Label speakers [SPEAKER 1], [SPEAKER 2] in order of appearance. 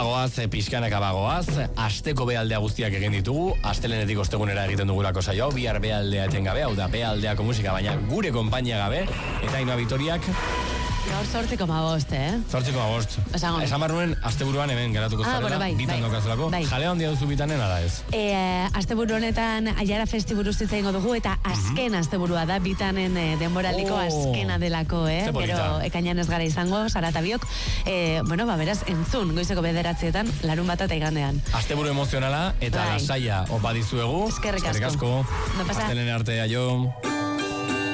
[SPEAKER 1] bagoaz, pixkanaka bagoaz, asteko bealdea guztiak egin ditugu, astelenetik ostegunera egiten dugulako saio, bihar bealdea etengabe, hau da bealdeako musika, baina gure konpainia gabe, eta Ainhoa Vitoriak...
[SPEAKER 2] Gaur 8,5,
[SPEAKER 1] 8,5. Esan barruen, asteburuan hemen geratuko zarela, bitan daukazulako. Jalea handia duzu bitanen, ala ez?
[SPEAKER 2] Asteburu honetan Aiara Festiburuz hitz egingo dugu, eta azken asteburua da bitanen denboraldiko azkena delako, Gero ekainan ez gara izango, Sara eta biok. Beraz, entzun, goizeko 9:00, larun bat eta igandean.
[SPEAKER 1] Asteburu emozionala, eta lasaia opa dizuegu.
[SPEAKER 2] Eskerrik asko.
[SPEAKER 1] Astelene arte, aio.